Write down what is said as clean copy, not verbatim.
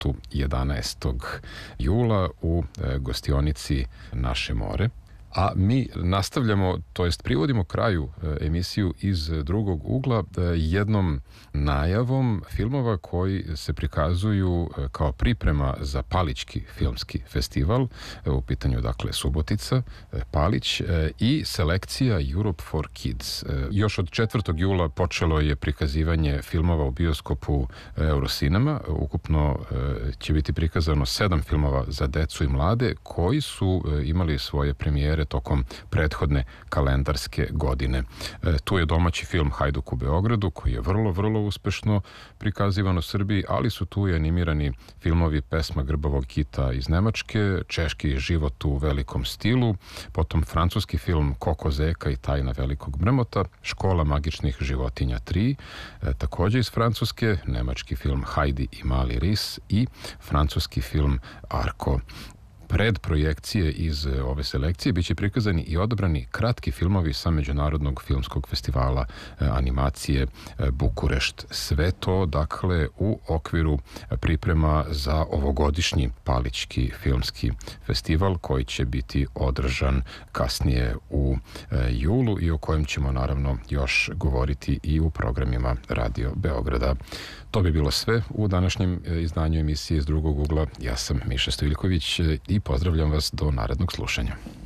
subotu 11. jula u gostionici Naše more. A mi nastavljamo, to jest privodimo kraju emisiju iz drugog ugla jednom najavom filmova koji se prikazuju kao priprema za Palićki filmski festival. U pitanju, dakle, Subotica, Palić i selekcija Europe for Kids. Još od 4. jula počelo je prikazivanje filmova u bioskopu Eurocinema. Ukupno će biti prikazano 7 filmova za decu i mlade koji su imali svoje premijere tokom prethodne kalendarske godine. Tu je domaći film Hajduk u Beogradu, koji je vrlo uspešno prikazivan u Srbiji, ali su tu i animirani filmovi Pesma grbavog kita iz Nemačke, češki Život u velikom stilu, potom francuski film Koko Zeka i tajna velikog mrmota, Škola magičnih životinja 3, takođe iz Francuske, nemački film Hajdi i mali ris i francuski film Arko. Pred projekcije iz ove selekcije biće prikazani i odabrani kratki filmovi sa Međunarodnog filmskog festivala animacije Bukurešt. Sve to, dakle, u okviru priprema za ovogodišnji Palićki filmski festival koji će biti održan kasnije u julu i o kojem ćemo naravno još govoriti i u programima Radio Beograda. To bi bilo sve u današnjem izdanju emisije iz drugog ugla. Ja sam Miša Stojljković i pozdravljam vas do narednog slušanja.